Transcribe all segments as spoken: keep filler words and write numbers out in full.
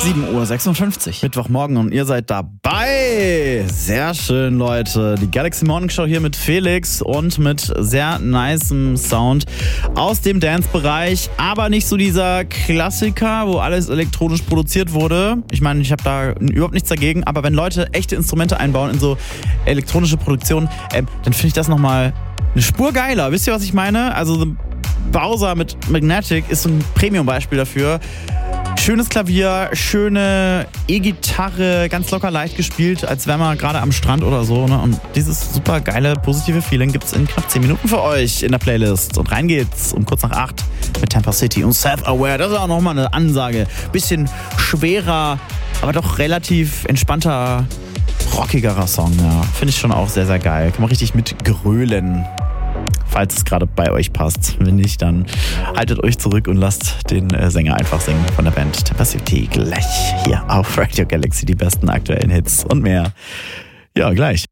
sieben Uhr sechsundfünfzig. Mittwochmorgen und ihr seid dabei. Sehr schön, Leute. Die Galaxy Morning Show hier mit Felix und mit sehr nicem Sound aus dem Dance-Bereich. Aber nicht so dieser Klassiker, wo alles elektronisch produziert wurde. Ich meine, ich habe da überhaupt nichts dagegen. Aber wenn Leute echte Instrumente einbauen in so elektronische Produktion, äh, dann finde ich das nochmal eine Spur geiler. Wisst ihr, was ich meine? Also Bowser mit Magnetic ist so ein Premium-Beispiel dafür. Schönes Klavier, schöne E-Gitarre, ganz locker leicht gespielt, als wären wir gerade am Strand oder so. Ne? Und dieses super geile, positive Feeling gibt's in knapp zehn Minuten für euch in der Playlist. Und rein geht's um kurz nach acht mit Tampa City und Self-Aware. Das ist auch nochmal eine Ansage. Bisschen schwerer, aber doch relativ entspannter, rockigerer Song. Ja. Finde ich schon auch sehr, sehr geil. Kann man richtig mitgrölen. Falls es gerade bei euch passt. Wenn nicht, dann haltet euch zurück und lasst den äh, Sänger einfach singen von der Band Tampa City. Gleich hier auf Radio Galaxy die besten aktuellen Hits und mehr. Ja, gleich.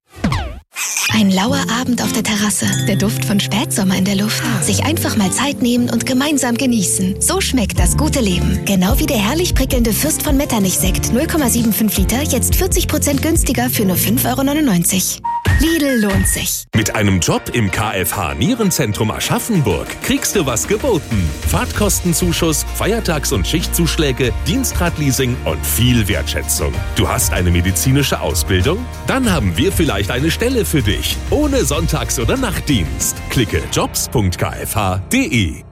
Ein lauer Abend auf der Terrasse, der Duft von Spätsommer in der Luft. Sich einfach mal Zeit nehmen und gemeinsam genießen. So schmeckt das gute Leben. Genau wie der herrlich prickelnde Fürst von Metternich-Sekt null Komma fünfundsiebzig Liter, jetzt vierzig Prozent günstiger für nur fünf Euro neunundneunzig. Lidl lohnt sich. Mit einem Job im K F H Nierenzentrum Aschaffenburg kriegst du was geboten. Fahrtkostenzuschuss, Feiertags- und Schichtzuschläge, Dienstradleasing und viel Wertschätzung. Du hast eine medizinische Ausbildung? Dann haben wir vielleicht eine Stelle für dich. Ohne Sonntags- oder Nachtdienst. Klicke jobs punkt k f h punkt d e.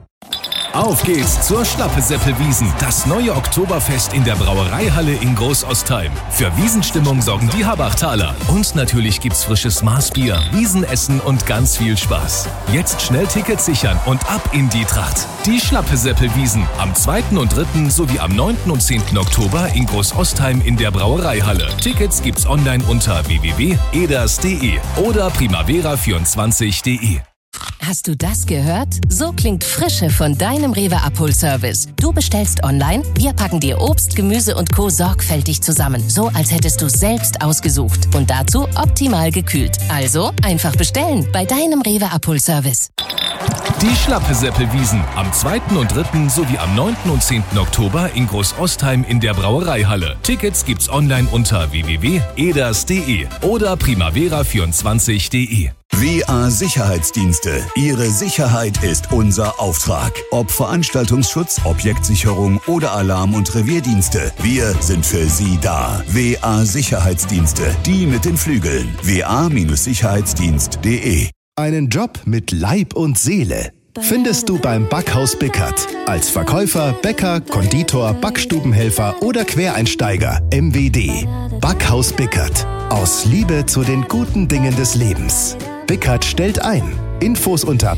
Auf geht's zur Schlappe-Seppel-Wiesn, das neue Oktoberfest in der Brauereihalle in Großostheim. Für Wiesenstimmung sorgen die Habachtaler. Und natürlich gibt's frisches Maßbier, Wiesenessen und ganz viel Spaß. Jetzt schnell Tickets sichern und ab in die Tracht. Die Schlappe-Seppel-Wiesn am zweiten und dritten sowie am neunten und zehnten Oktober in Großostheim in der Brauereihalle. Tickets gibt's online unter w w w punkt eders punkt d e oder primavera vierundzwanzig punkt d e. Hast du das gehört? So klingt Frische von deinem Rewe-Abholservice. Du bestellst online, wir packen dir Obst, Gemüse und Co. sorgfältig zusammen. So, als hättest du es selbst ausgesucht. Und dazu optimal gekühlt. Also einfach bestellen bei deinem Rewe-Abholservice. Die Schlappe-Seppel-Wiesn am zweiten und dritten sowie am neunten und zehnten Oktober in Großostheim in der Brauereihalle. Tickets gibt's online unter w w w punkt eders punkt d e oder primavera vierundzwanzig punkt d e. W A Sicherheitsdienste. Ihre Sicherheit ist unser Auftrag. Ob Veranstaltungsschutz, Objektsicherung oder Alarm- und Revierdienste. Wir sind für Sie da. W A Sicherheitsdienste. Die mit den Flügeln. w a Sicherheitsdienst punkt d e. Einen Job mit Leib und Seele findest du beim Backhaus Bickert. Als Verkäufer, Bäcker, Konditor, Backstubenhelfer oder Quereinsteiger. M W D. Backhaus Bickert. Aus Liebe zu den guten Dingen des Lebens. Bickert stellt ein. Infos unter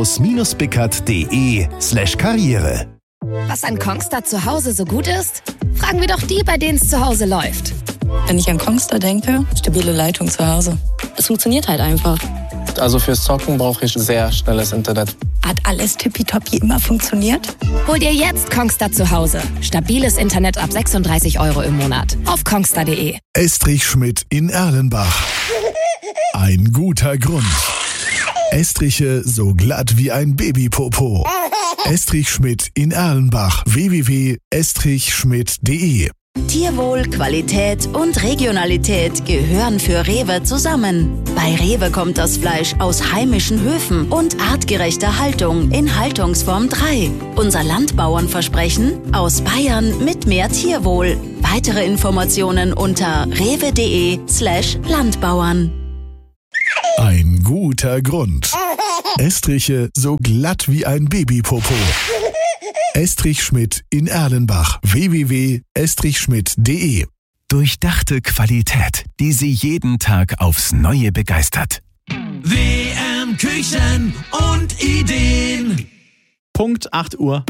backhaus-bickert.de slash Karriere. Was an Kongstar zu Hause so gut ist? Fragen wir doch die, bei denen es zu Hause läuft. Wenn ich an Kongstar denke, stabile Leitung zu Hause. Es funktioniert halt einfach. Also fürs Zocken brauche ich sehr schnelles Internet. Hat alles tippitoppi immer funktioniert? Hol dir jetzt Kongstar zu Hause. Stabiles Internet ab sechsunddreißig Euro im Monat. Auf kongstar punkt d e. Estrich Schmidt in Erlenbach. Ein guter Grund. Estriche so glatt wie ein Babypopo. Estrich Schmidt in Erlenbach. w w w punkt estrich schmidt punkt d e. Tierwohl, Qualität und Regionalität gehören für Rewe zusammen. Bei Rewe kommt das Fleisch aus heimischen Höfen und artgerechter Haltung in Haltungsform drei. Unser Landbauernversprechen: aus Bayern mit mehr Tierwohl. Weitere Informationen unter rewe.de slash Landbauern. Ein guter Grund. Estriche so glatt wie ein Babypopo. Estrich Schmidt in Erlenbach. w w w punkt estrich schmidt punkt d e. Durchdachte Qualität, die Sie jeden Tag aufs Neue begeistert. W M Küchen und Ideen. Punkt acht Uhr.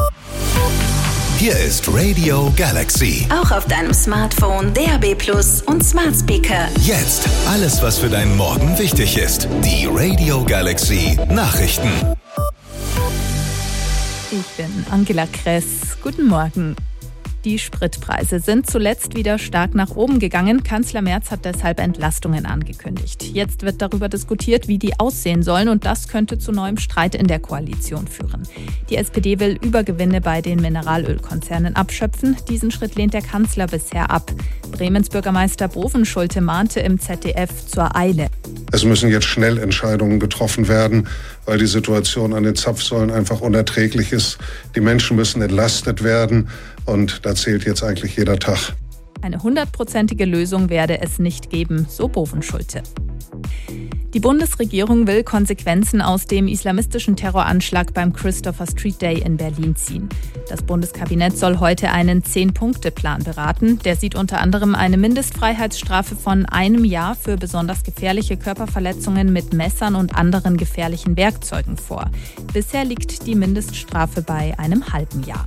Hier ist Radio Galaxy. Auch auf deinem Smartphone, D A B Plus und Smart Speaker. Jetzt alles, was für deinen Morgen wichtig ist. Die Radio Galaxy Nachrichten. Ich bin Angela Kress. Guten Morgen. die Spritpreise sind zuletzt wieder stark nach oben gegangen. Kanzler Merz hat deshalb Entlastungen angekündigt. Jetzt wird darüber diskutiert, wie die aussehen sollen, und das könnte zu neuem Streit in der Koalition führen. Die S P D will Übergewinne bei den Mineralölkonzernen abschöpfen. Diesen Schritt lehnt der Kanzler bisher ab. Bremens Bürgermeister Bovenschulte mahnte im Z D F zur Eile. Es müssen jetzt schnell Entscheidungen getroffen werden, weil die Situation an den Zapfsäulen einfach unerträglich ist. Die Menschen müssen entlastet werden und da zählt jetzt eigentlich jeder Tag. Eine hundertprozentige Lösung werde es nicht geben, so Bovenschulte. Die Bundesregierung will Konsequenzen aus dem islamistischen Terroranschlag beim Christopher Street Day in Berlin ziehen. Das Bundeskabinett soll heute einen Zehn-Punkte-Plan beraten. Der sieht unter anderem eine Mindestfreiheitsstrafe von einem Jahr für besonders gefährliche Körperverletzungen mit Messern und anderen gefährlichen Werkzeugen vor. Bisher liegt die Mindeststrafe bei einem halben Jahr.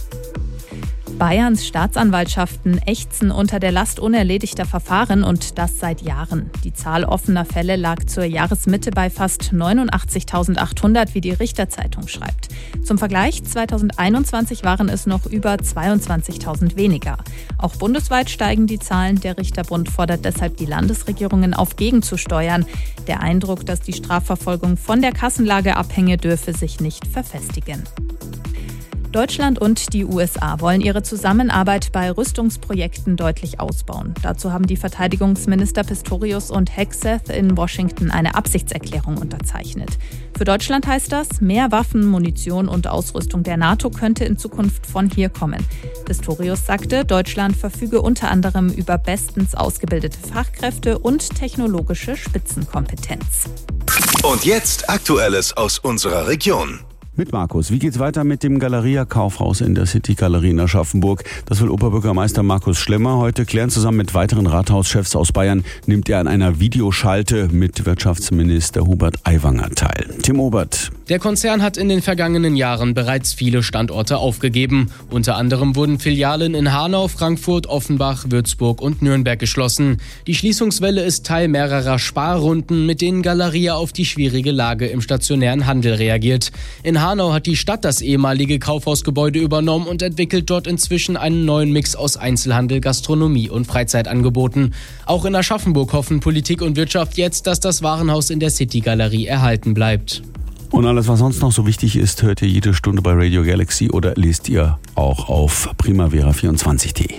Bayerns Staatsanwaltschaften ächzen unter der Last unerledigter Verfahren, und das seit Jahren. Die Zahl offener Fälle lag zur Jahresmitte bei fast neunundachtzigtausendachthundert, wie die Richter-Zeitung schreibt. Zum Vergleich, zweitausendeinundzwanzig waren es noch über zweiundzwanzigtausend weniger. Auch bundesweit steigen die Zahlen. Der Richterbund fordert deshalb die Landesregierungen auf, gegenzusteuern. Der Eindruck, dass die Strafverfolgung von der Kassenlage abhänge, dürfe sich nicht verfestigen. Deutschland und die U S A wollen ihre Zusammenarbeit bei Rüstungsprojekten deutlich ausbauen. Dazu haben die Verteidigungsminister Pistorius und Hegseth in Washington eine Absichtserklärung unterzeichnet. Für Deutschland heißt das, mehr Waffen, Munition und Ausrüstung der NATO könnte in Zukunft von hier kommen. Pistorius sagte, Deutschland verfüge unter anderem über bestens ausgebildete Fachkräfte und technologische Spitzenkompetenz. Und jetzt Aktuelles aus unserer Region. Mit Markus. Wie geht's weiter mit dem Galeria Kaufhaus in der City Galerie in Aschaffenburg? Das will Oberbürgermeister Markus Schlemmer heute klären. Zusammen mit weiteren Rathauschefs aus Bayern nimmt er an einer Videoschalte mit Wirtschaftsminister Hubert Aiwanger teil. Tim Obert. Der Konzern hat in den vergangenen Jahren bereits viele Standorte aufgegeben. Unter anderem wurden Filialen in Hanau, Frankfurt, Offenbach, Würzburg und Nürnberg geschlossen. Die Schließungswelle ist Teil mehrerer Sparrunden, mit denen Galeria auf die schwierige Lage im stationären Handel reagiert. In Hanau hat die Stadt das ehemalige Kaufhausgebäude übernommen und entwickelt dort inzwischen einen neuen Mix aus Einzelhandel, Gastronomie und Freizeitangeboten. Auch in Aschaffenburg hoffen Politik und Wirtschaft jetzt, dass das Warenhaus in der City Galerie erhalten bleibt. Und alles, was sonst noch so wichtig ist, hört ihr jede Stunde bei Radio Galaxy oder lest ihr auch auf primavera vierundzwanzig punkt de.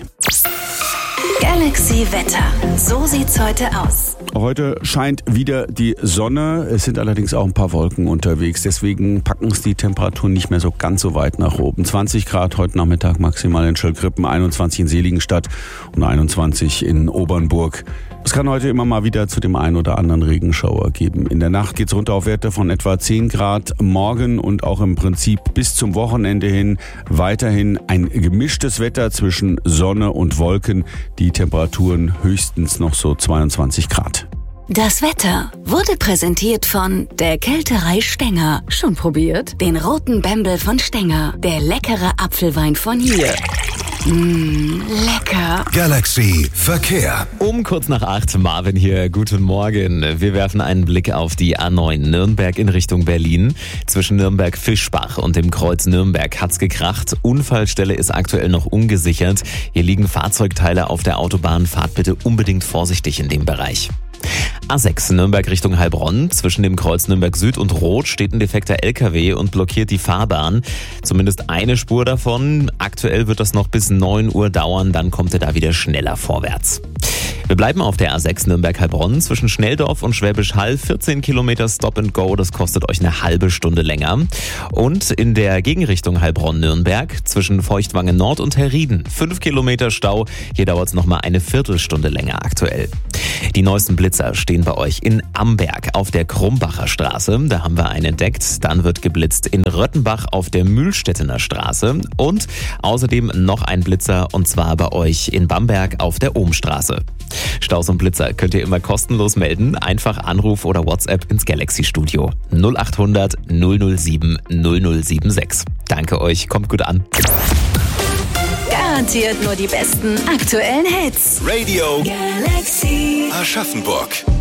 Galaxy Wetter. So sieht's heute aus. Heute scheint wieder die Sonne. Es sind allerdings auch ein paar Wolken unterwegs. Deswegen packen es die Temperaturen nicht mehr so ganz so weit nach oben. zwanzig Grad heute Nachmittag maximal in Schöllkrippen, einundzwanzig in Seligenstadt und einundzwanzig in Obernburg. Es kann heute immer mal wieder zu dem einen oder anderen Regenschauer geben. In der Nacht geht's runter auf Werte von etwa zehn Grad. Morgen und auch im Prinzip bis zum Wochenende hin weiterhin ein gemischtes Wetter zwischen Sonne und Wolken. Die Temperaturen höchstens noch so zweiundzwanzig Grad. Das Wetter wurde präsentiert von der Kälterei Stenger. Schon probiert? Den roten Bembel von Stenger. Der leckere Apfelwein von hier. Mmh, lecker. Galaxy Verkehr. Um kurz nach acht, Marvin hier. Guten Morgen. Wir werfen einen Blick auf die A neun Nürnberg in Richtung Berlin. Zwischen Nürnberg-Fischbach und dem Kreuz Nürnberg hat's gekracht. Unfallstelle ist aktuell noch ungesichert. Hier liegen Fahrzeugteile auf der Autobahn. Fahrt bitte unbedingt vorsichtig in dem Bereich. A sechs Nürnberg Richtung Heilbronn. Zwischen dem Kreuz Nürnberg Süd und Rot steht ein defekter L K W und blockiert die Fahrbahn. Zumindest eine Spur davon. Aktuell wird das noch bis neun Uhr dauern, dann kommt er da wieder schneller vorwärts. Wir bleiben auf der A sechs Nürnberg-Heilbronn zwischen Schnelldorf und Schwäbisch Hall. vierzehn Kilometer Stop and Go, das kostet euch eine halbe Stunde länger. Und in der Gegenrichtung Heilbronn-Nürnberg zwischen Feuchtwangen Nord und Herrieden. fünf Kilometer Stau, hier dauert es nochmal eine Viertelstunde länger aktuell. Die neuesten Blitzer stehen bei euch in Amberg auf der Krumbacher Straße. Da haben wir einen entdeckt. Dann wird geblitzt in Röttenbach auf der Mühlstettener Straße. Und außerdem noch ein Blitzer und zwar bei euch in Bamberg auf der Ohmstraße. Staus und Blitzer könnt ihr immer kostenlos melden. Einfach Anruf oder WhatsApp ins Galaxy Studio. null acht hundert null null sieben null null sieben sechs. Danke euch, kommt gut an. Garantiert nur die besten aktuellen Hits. Radio Galaxy Aschaffenburg.